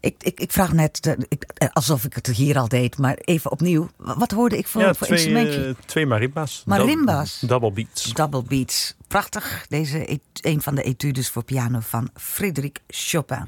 Ik vraag net, alsof ik het hier al deed, maar even opnieuw. Wat hoorde ik voor instrumentje? 2 marimba's. Marimba's. Double beats. Double beats. Prachtig. Deze een van de etudes voor piano van Frédéric Chopin.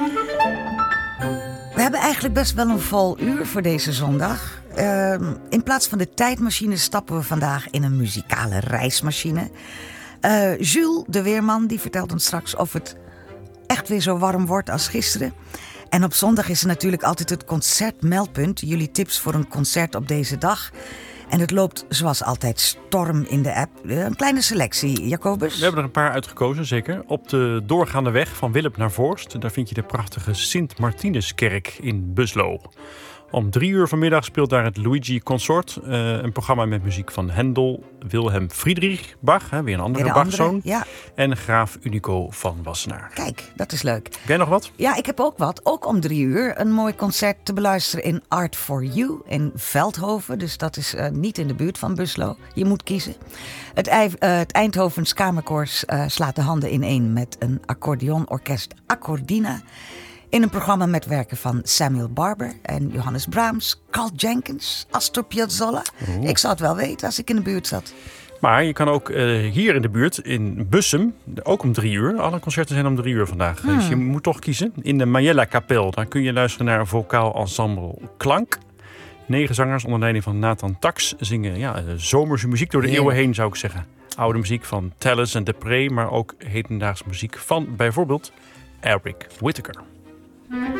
We hebben eigenlijk best wel een vol uur voor deze zondag. In plaats van de tijdmachine stappen we vandaag in een muzikale reismachine. Jules, de weerman, die vertelt ons straks of het echt weer zo warm wordt als gisteren. En op zondag is er natuurlijk altijd het concertmeldpunt. Jullie tips voor een concert op deze dag. En het loopt zoals altijd storm in de app. Een kleine selectie, Jacobus. We hebben er een paar uitgekozen, zeker. Op de doorgaande weg van Willem naar Voorst. Daar vind je de prachtige Sint-Martinuskerk in Buslo. Om 3:00 vanmiddag speelt daar het Luigi Consort. Een programma met muziek van Händel, Wilhelm Friedrich Bach. Weer een andere Bachzoon. Ja. En graaf Unico van Wassenaar. Kijk, dat is leuk. Heb jij nog wat? Ja, ik heb ook wat. Ook om 3:00 een mooi concert te beluisteren in Art for You in Veldhoven. Dus dat is niet in de buurt van Buslo. Je moet kiezen. Het Eindhovens Kamerkoor slaat de handen ineen met een accordeonorkest Accordina. In een programma met werken van Samuel Barber en Johannes Brahms, Carl Jenkins, Astor Piazzolla. Ik zou het wel weten als ik in de buurt zat. Maar je kan ook hier in de buurt, in Bussum, ook om 3:00. Alle concerten zijn om 3:00 vandaag. Dus je moet toch kiezen. In de Majella Kapel, daar kun je luisteren naar een vocaal ensemble Klank. 9 zangers onder leiding van Nathan Tax zingen zomerse muziek door de eeuwen heen, zou ik zeggen. Oude muziek van Tallis en Depree, maar ook hedendaagse muziek van bijvoorbeeld Eric Whittaker.